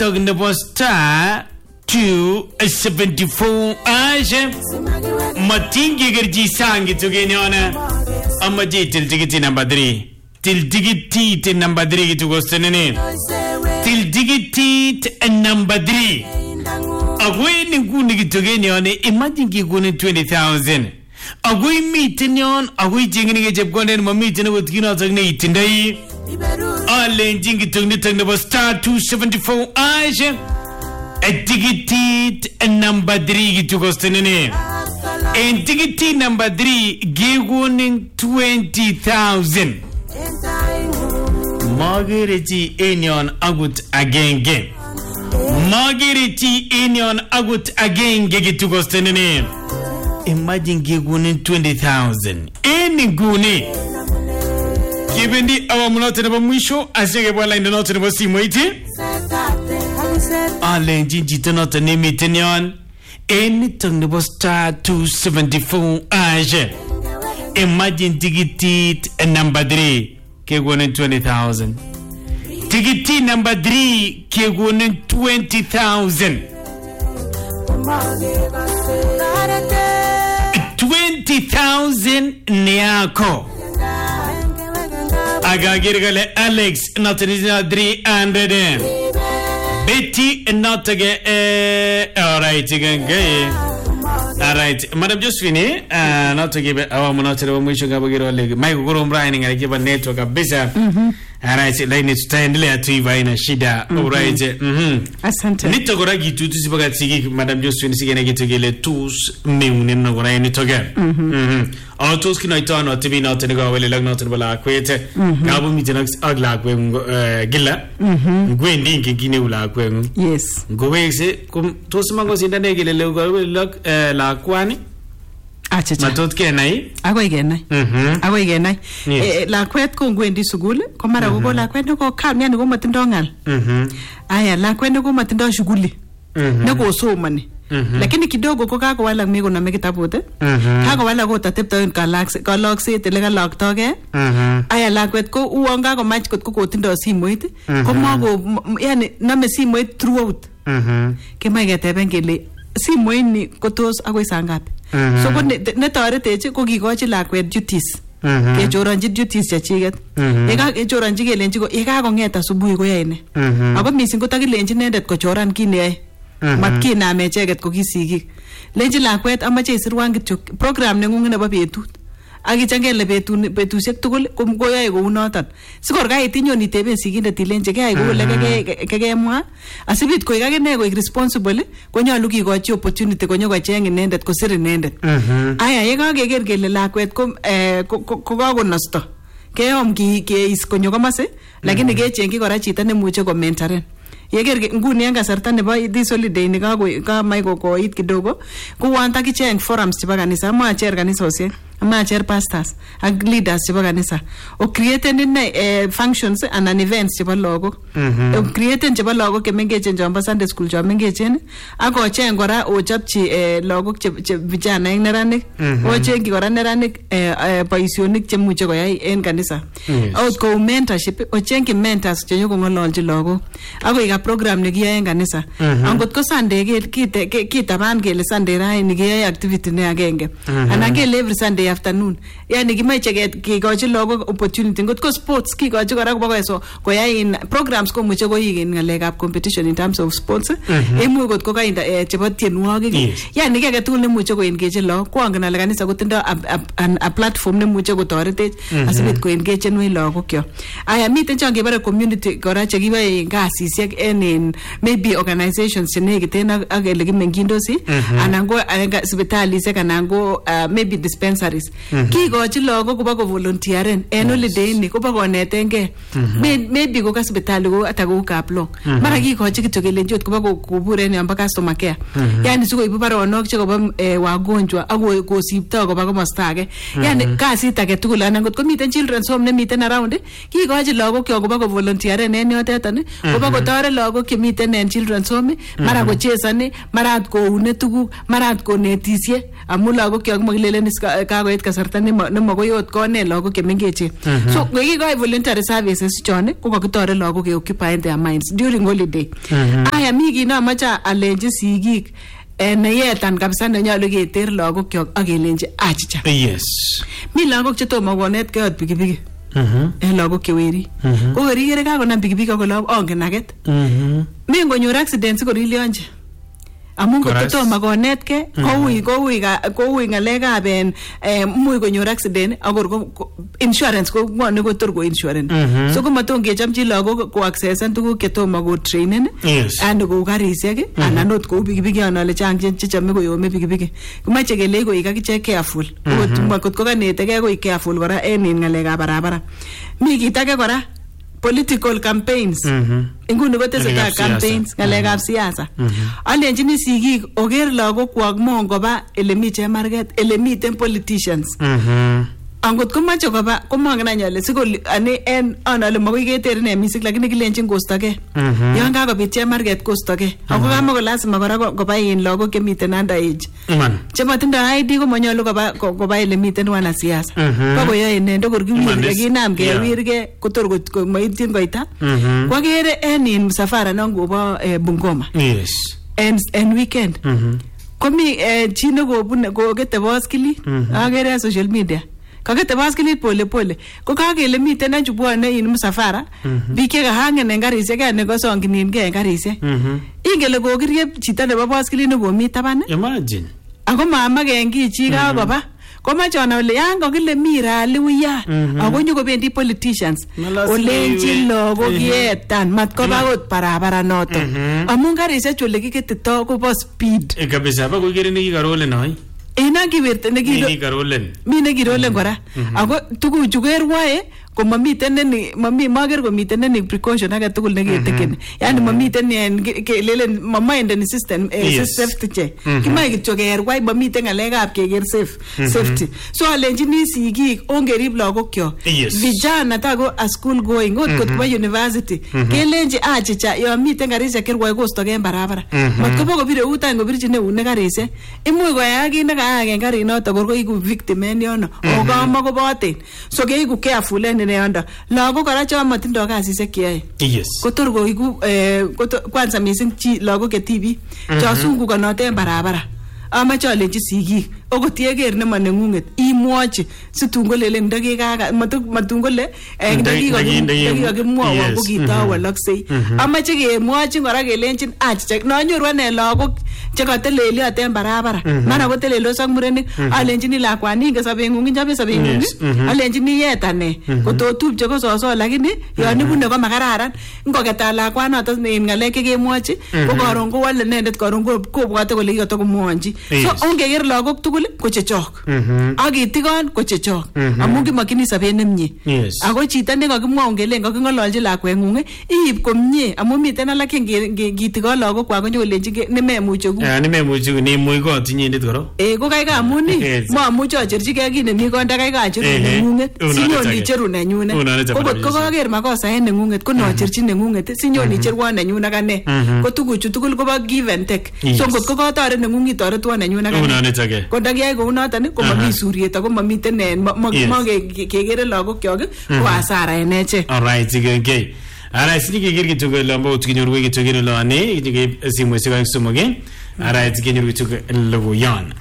enitok nebo star 274 ashe matingi gerji sangi tugenyona amaje til digiti number 3 til digiti number 3 gitugostenene til digiti number 3 agweni nguni gitugenyone imagine giguni 20,000 agwi meeting yon agwi jingini gejebgonden ma meeting with kinotok ne itindai alle jingi tungni nebo star 274 ashe ticket number 3 gitugostenene en ticket number 3 gigunin 20,000 magereti enyon agut agenge magereti enyon agut agenge gitugostenene imagine gigunin 20,000 eni guni kibendi awamunote nebo mwisho asege bwala indonote nebo simu iti ale njinjito note nimiten yon eni tong nebo star 274 ashe imagine tikitit number 3 kigunin 20,000 tikiti number 3 kigunin 20,000 20,000 niyako agagirgale Alex notinizina 300 Betty notige alright genge alright Madam Josephine notige awamu notige mwisho gabagiro lege Michael Guru Brian ngalikiba network kabisa alright line tutaendelea tu hivi ina shida alright asante nitogora gitu tusibagatsigi Madam Josephine sigene gitugele tus meune nogora nitoge autos kino itano tv not nego wele lag not bala kwete gabu mitinax agla kwe gilla gwendi ngine ula kwe yes ngowese kum tosmango sindane gele lag la kwani acha matot kenai agoi kenai la kwet ko ngwendi sugul ko mara go la kwet ko kam yani go matindo ngal aya la kwet ko matindo shughuli nego somani lakini kidogo ko kako wala mimi kuna mekitabote kako wala ko tatepto kalakset le kalaktoge aya lakwet ko uonga ko match kot ko tindo simoit ko mago yani name simoit throughout kemai keteben kele simoini ko tos agoi sangapi so ko ne toreteche ko kikochi lakwet duties ke choranji duties chachiget eka ke choranji kelenji ko eka ko ngeta asubuhi ko yaine ako missing ko takilenji nendet ko choran kine matkiname cheket ko kisigik lenji lakwet amache isirwan kityo program nengung nebo betut akichangele betusiek tugul koyae kou noton sikor kait inyon iteben sigindet ilenji kayai kou lekekemwa asibit koik akine koik responsible konyalu kikochi opportunity konyo kocheng inendet kosir inendet aya yekakeker kele lakwet ko kakonosto keyom keis konyo komase lakini kechengi kora chito nemuche komentaren yeker nguni en kasarta nebo this holiday ni ka mai koit kidogo ko wanta kicheng forums chebo kanisa ama cher kanisosiek ama cher pastors ak leaders chebo kanisa o create ne functions and events chebo logok o create chebo logok kemengechen chombo Sunday school chomengechen ako cheng kora o chapchi logok che vijana en neranik o chengi kora neranik boisionik chemuche koyai en kanisa out ko mentorship o chengi mentors che nyoko ngololji logok ako program ne kiyae en kanisa angot ko Sunday kitaban kele Sunday raini kiyae activity ne agenge anan kele every Sunday afternoon yani kimache kikochi logok opportunity ngot ko sports kikochi kora koyai in programs ko muche koik ngalekab competition in terms of sports imuch got ko kainda chebo tienwogik yani kike tugul ne muche ko engage logok ko angen ale kanisa kotindo a platform ne muche kotoretech asibit ko engage noi logok yo aya miten change bare community kora che kibae gasisiek en maybe organizations che nekiten ak ele kimengindosi anan ko sipitalisiek anan ko maybe dispensaries kikochi logok koba ko volunteeren en holiday ni koba konetenge maybe ko hospitali ko atago kaplong mara kikochi kityo kelenji koba koburen yamba customer care yani siko ibu baronok che koba wagonjwa ak kosipto koba komosta age yani kasit age tugul anan kot komiten children's home ne miten around kikochi logok koba ko volunteeren en yotetan koba kotore logok che miten en children's home mara kochesani mara koune tuguk mara konetisie amu logok kyok makilelen kakoit kasarta nemakoi ot konet lagok chemengechen. So ngikikoi voluntary services chon ko kakitore lagok ke occupy their minds during holiday. Aya mi kit nomoche alenji sigik neyetan kabisa nenyolu keter lagok kyok ak kelenji achicha. Yes. Mi lagok chetomo konetkei ot pikipiki. Lagok cheweri. Ko kerikere kakonam pikipiki akole ongen aket. Mi ngonyor accident korilionje. Amun kotomo konetkei koui ngalekab muy konyor accident akor insurance ko ngone kotor ko insurance. So komaton kechomchi lagok ko accessan tuguk chetomo ko trainen and ko karisiek anan ot kou pikipiki anale chang chechome koyome pikipiki. Komache kelei koik akichek careful. Kot ko kanetegei koik careful kora en ngalekab barabara. Mi kit age kora political campaigns. Inguni kotesetai campaigns ngalekab siasa. Alenjini sigik oker lagok kwak mon koba ele mi chemarget, ele miten politicians. Angot komache koba komangen anyale sikol ani en anale makoi keter ne misik lakini kilenjin kostake. Yan kakobit chemarget kostake. Ako kama ko lazima kora koba in lagok chemiten underage. Chematindo ID ko manyolu koba ele miten wanasiasa. Kokoyoe inende kor kinam kewirge kotor komaityin koita. Kwakere en msafara nangobo Bungoma. Yes. En weekend. Komi chi nekobune kokete baskilit. Akere social media. Kakete baskilit pole pole. Ko kakele miten achubwane in msafara. Biik chekahangen en karisiek ne kosonginin en karisiek. Ingele kokiriep chito nebo baskilit nekomi taban. Imagine. Ako mamaken kiy chi kakoba. Komache ole yan kokile mi rally uyan. Ako nyokobendi politicians. Olenji lagok yetan matkoba ot barabara noto. Amun karisiek chu lekiketito kobo speed. Kabisa ba kokere nekikarole noi. Ina kiwirte nekirolen. Mi nekirolen kora. Ako tuguchu kerwae ko mamiten ne mager komiten ne precaution age tugul neketekeni. Yani mamiten kelelen mamaenden system safety check. Kimae kityo kerwai mamiten ngalekab keker safety. So alenjini sigik ongerib lagokyok. Vijana tago a school going ot kot kwa university. Kelenji achicha yo miten karisiek kerwai kostoke en barabara. Matkobo kobire uta ngobirchine une karisiek. Imuch koyaak kit nekaaken karinoto kor koiku victim en yono. Okama koboten. So keiku careful en neyondo. Lagok kora cho matindo kasisiek cheyoe. Yes. Kotor koiku kwanza missing chi lagok che tibi. Cho sungukonote en barabara. Amache alenji sigik okot yeker nemanengunget imwochi situn kolelen ndakikaka matun kole ndakikakimwowo ko kitawalaksei. Amache kemwochi kora kelenjin achicha nanyoru ane lagok chekateleliot en barabara. Mara koteleldos ak murenik alenjini lakwani inge sobengung inchobe sobengung. Alenjini yetane kototupche ko soso lakini yon ibune ko makararan. Ngoketa lakwanoto en ngalek chekemwochi ko karon kowale inendet karon kobwote kole kikotokomwonji. So ongeker lagok tugul ko chechok. Ak itikon ko chechok. Amun kimakyini sobet nemie. Ako chito nekakimwaun kelen kakingololji lakwengung iib komie amun miten alak kitikon lagok kwak konyokolenji nememuche ku. Nememuche nemuch kot inyendet koro. Ko kaikai amun maamuche acherchigei kit nemi konda kaikai acheru nengunget. Sinyon icheru nenyunet. Ko kot ko kaker makosa en nengunget ko nocherchi nengunget sinyon icherwon nenyun ak ane. Ko tuguchu tugul kobo give and take. So kot ko katoret nengung itoretwon nenyun ak ane. Ko ndakiyai kou noton ko mami suriet ako mamiten kekere lagok kyok ko hasara en echek. Alright, okay. Ara sinikeker kityo kole ambo tukinyoru kityo kele lo ane ke simwesiek aeng somok. Ara tikenyoru kityo logoyon.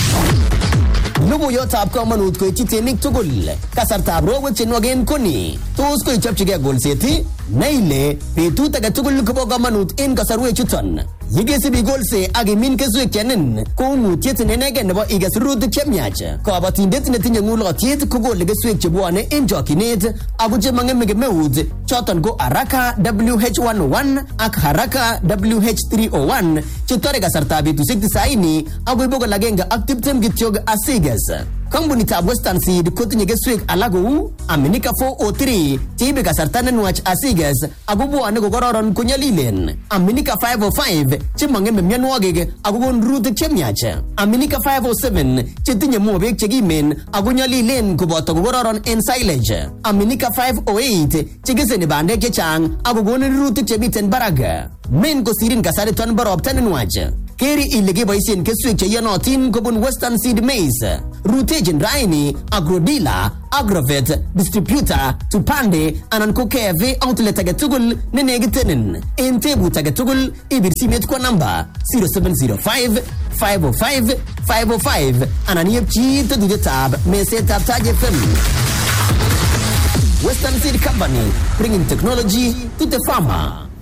Logoyotab komonut koityi tienik tugul. Kasartab rowek chenwogen koni. Tos koichopchigei golset na ile betut age tugul kobo komonut en kasarwek chuton. Yekesibi golse ak imin keswek chenen ko ngutiet nenegen nebo iges rurutik chemiach. Kabatindet netinye ngulotiet kokole keswek chebwone en chokyinet ako chemang'eme kemeut choton ko Haraka WH101 ak Haraka WH301 chetore kasartab betusiek 90 akoi 120 kityok asiges. Kampunitab Western Seed kotinye keswek alak kou Aminika 403 cheibe kasarta nenwach asiges ako bwone kokororon konyolilen. Aminika 505 chemang'eme mionwogik ako kon rurutik chemiach. Aminika 507 chetinye mobek chekimen ako nyolilen koboto kokororon en silage. Aminika 508 chekeseni bandek chechang ako konin rurutik chemiten barak. Men kosirin kasariton bo ropta nenwach. keri ile keboisien keswek che yonotin kobun Western Seed Maize. Rutechin raini Agrodila, Agrovet, Distributor, Tupande anan ko KFA outlet age tugul ne negitenin. En tebut age tugul ibir simet kwa namba 0705 505 505 anan yepchi tedudetab mesetab Taj FM. Western Seed Company, bringing technology to the farmer.